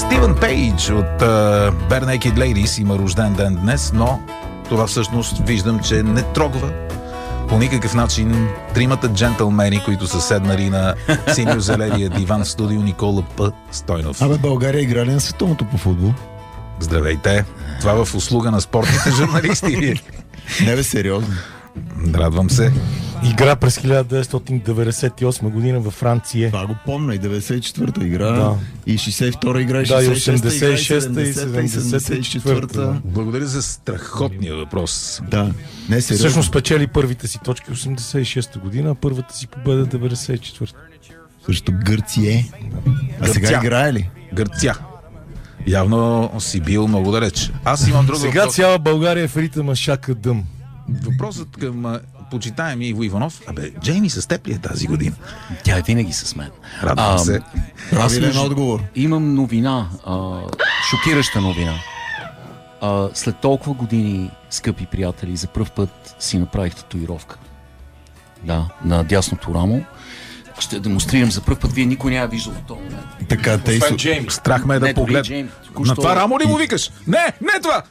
Стивън Пейдж от Bare Naked Ladies има рожден ден днес, но това всъщност виждам, че не трогва по никакъв начин тримата джентълмени, които са седнали на синьо-зеления диван в студио Никола П. Стойнов. Абе, България играли на световното по футбол? Здравейте! Това в услуга на спортните журналисти. Не бе, сериозно. Радвам се. Игра през 1998 година във Франция. Това го помня, и 94-та игра, да. И 62-та игра, и 86-та, и 74-та. Благодаря за страхотния въпрос. Да, не сериозно. Всъщност печели първите си точки 86-та година, а първата си победа 94-та. Също Гърция. А сега играе ли? Гърция. Явно си бил много далеч. Аз имам друг сега въпрос. цяла България е в ритъма шака дъм. Въпросът към почитаем Иво Иванов. Абе, Джейми с теб ли е тази година? Тя е винаги с мен. Радвам се. Правилен отговор. Имам новина, шокираща новина. След толкова години, скъпи приятели, за пръв път си направих татуировка. Да, на дясното рамо. Ще демонстрирам за пръв път. Вие никой няма виждал в този момент. Така, те Страх ме е да погледна. На това рамо ли му викаш? Не, не това!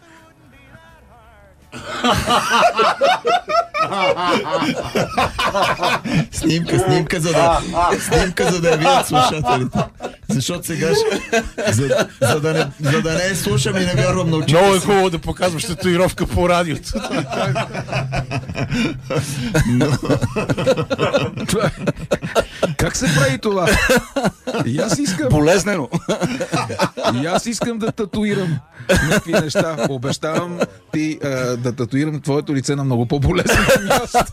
Снимка, за да я видят слушателите. Защото сега за да не слушам и не вярвам на очите. Много е хубаво да показваш татуировка по радиото. Как се прави това? И аз искам... Болезнено. И аз искам да татуирам някакви неща. Обещавам ти да татуирам твоето лице на много по-болезнено място.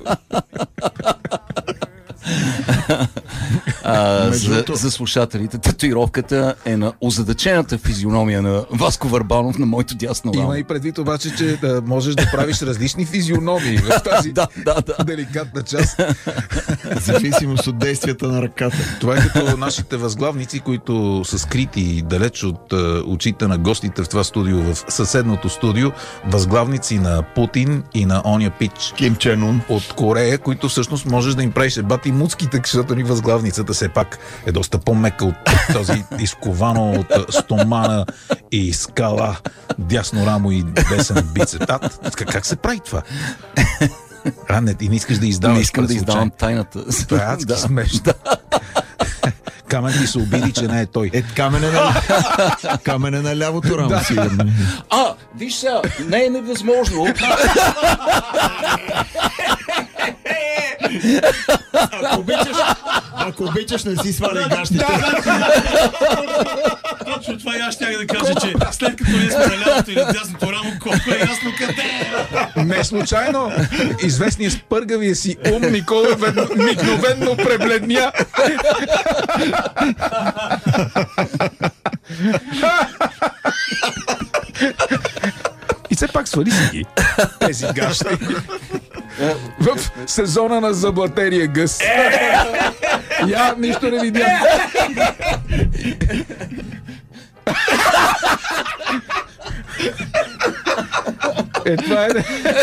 За слушателите, татуировката е на озадачената физиономия на Васко Върбанов на моето дясно рамо. Има и предвид обаче, че можеш да правиш различни физиономии в тази деликатна част. В зависимост от действията на ръката. Това е като нашите възглавници, които са скрити далеч от очите на гостите в това студио, в съседното студио. Възглавници на Путин и на оня пич Ким Чен Ун от Корея, които всъщност можеш да им правиш ебати муцките, защото ни възглавницата все пак е доста по-мека от този изковано от стомана и скала, дясно рамо и десен бицепс. Как се прави това? И не искаш да издаваш. Не искам да издавам тайната. Това е адски смешно. Камен ти се обиди, че не е той. Камен е на лявото рамо, сигурно. Виж сега, не е невъзможно. Ако обичаш, не си сваляй гащите. Точно това и аз щях да кажа, че след като ние сме на лявото и на дясното рамо, колко е ясно къде е. Не случайно известният с пъргавия си ум Никола мигновенно пребледня. И все пак свали си ги тези гащи в сезона на заблатерия гъс. Я нищо не видям. Това е.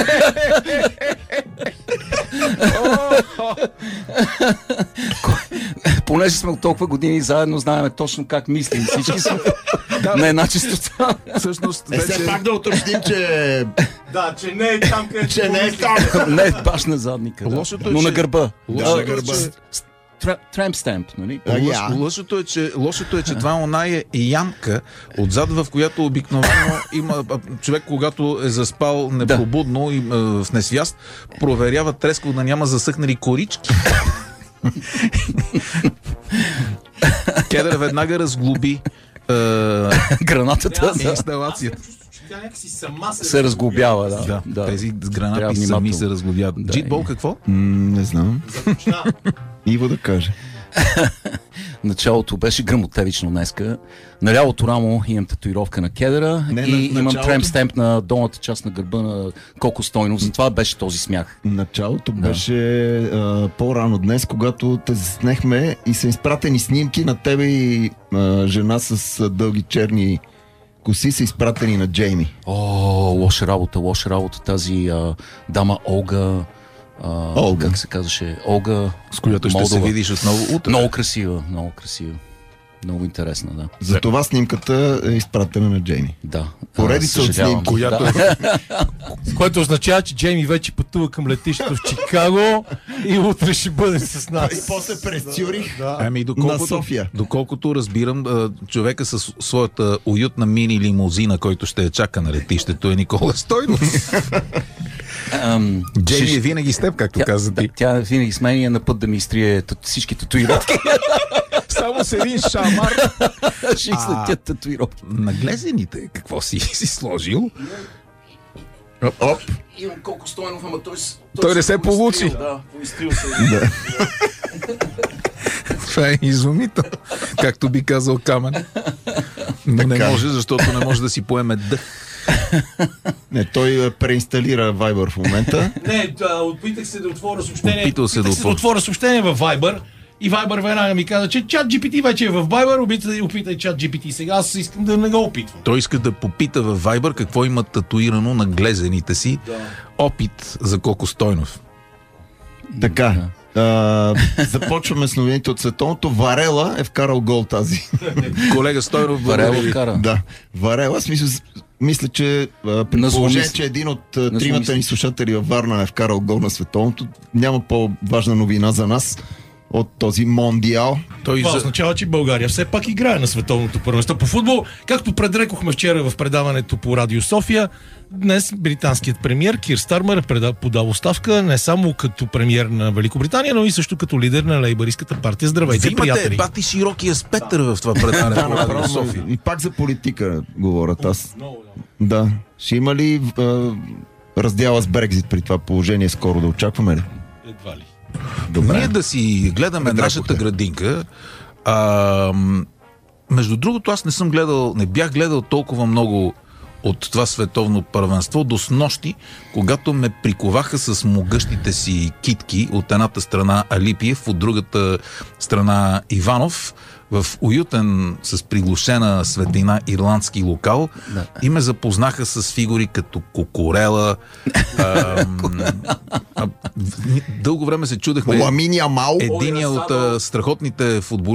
Понеже сме от толкова години заедно, знаем точно как мислим. Всички сме на една чистота. Всъщност, все пак да уточним, че... Да, че не е там, където... Че не е там. Не, баш на задника. Но на гърба. На гърба. Трамп стемп, нали? Лошото е, че това оная е ямка отзад, в която обикновено има човек, когато е заспал непробудно и в несвяст, проверява трескаво да няма засъхнали корички. Кедър веднага разглоби гранатата за инсталацията. Тя някакси сама се разглобява, да. Тези гранати сами се разглобяват. Джитбол какво? Не знам. Иво да каже. Началото беше гръмотевично днеска. На лявото рамо имам татуировка на кедъра и имам тремп стемп на долната част на гърба на Коко Стойнов. Затова беше този смях. Началото беше по-рано днес, когато те заснехме и са изпратени снимки на тебе и жена с дълги черни коси са изпратени на Джейми. Лоша работа. Тази дама Олга, как се казваше? Олга, с която ще се видиш отново утре. Много красива. Много интересна, да. Затова снимката е изпратена на Джейми. Да. Поредица от Съжалявам. снимки. Която Което означава, че Джейми вече пътува към летището в Чикаго и утре ще бъде с И нас. после през Цюрих Ами, на София. доколкото разбирам, човека с своята уютна мини лимузина, който ще я чака на летището, е Никола Стойнов. Джейми е винаги с теб, както каза ти. Тя винаги с мен е на път да ми изтрие всички татуировки. Само с един шамар. Ще излетят татуировки. Наглезените, какво си сложил? Оп. Имам колко Стойнов, ама Той не се получи. Да, поизтрил се. Това е изумително, както би казал Камен. Но не може, защото не може да си поеме дъх. Не, той преинсталира Viber в момента. Не, опитах се да отворя съобщение. Опитал се да отворя съобщение в Viber. И Viber веднага ми каза, че чат GPT вече е в Viber, опитай чат GPT. Сега аз искам да не го опитвам. Той иска да попита във Viber какво има татуирано на глезените си. Опит за Коко Стойнов. Така. Започваме с новините от световното. Варела е вкарал гол тази. Колега Стойнов, Варел благодаря ви. вкара. Да. Варела, мисля, че при Назломи положение, се. че един от Назломи тримата се. ни слушатели във Варна е вкарал гол на световното, няма по-важна новина за нас от този мондиал. Той Това за... означава, че България все пак играе на световното първенство по футбол. Както предрекохме вчера в предаването по Радио София, днес британският премиер Кир Стармер е подал оставка не само като премиер на Великобритания, но и също като лидер на лейбъристската партия. Здравейте, Вие имате приятели! бати широкия спектър в това предаване по Радио София. И пак за политика говорят аз. Да. Ще има ли раздяла с Брекзит при това положение скоро да очакваме ли? Едва ли. Добре. Ние да си гледаме Предрекохте. нашата градинка. Между другото, аз не бях гледал толкова много от това световно първенство до снощи, когато ме приковаха с могъщите си китки от едната страна Алипиев, от другата страна Иванов, в уютен с приглушена светлина ирландски локал и ме запознаха с фигури като Кокорела. Дълго време се чудехме. Ламин Ямал. Единия от страхотните футболисти